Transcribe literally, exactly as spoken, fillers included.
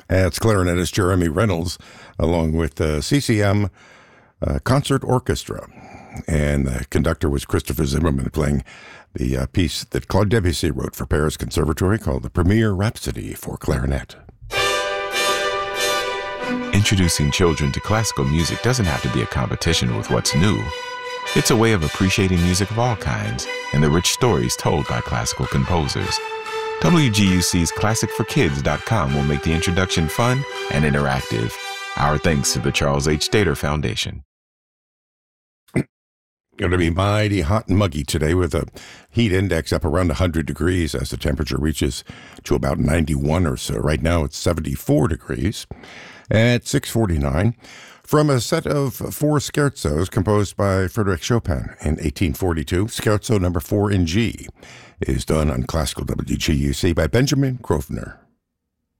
That's clarinetist Jeremy Reynolds, along with the C C M uh, Concert Orchestra. And the conductor was Christopher Zimmerman, playing the uh, piece that Claude Debussy wrote for Paris Conservatory called the Premier Rhapsody for Clarinet. Introducing children to classical music doesn't have to be a competition with what's new. It's a way of appreciating music of all kinds and the rich stories told by classical composers. W G U C's classic for kids dot com will make the introduction fun and interactive. Our thanks to the Charles H. Stater Foundation. Going to be mighty hot and muggy today with a heat index up around one hundred degrees as the temperature reaches to about ninety-one or so. Right now it's seventy-four degrees at six forty-nine from a set of four scherzos composed by Frédéric Chopin in eighteen forty-two. Scherzo number four in G is done on Classical W G U C by Benjamin Grosvenor.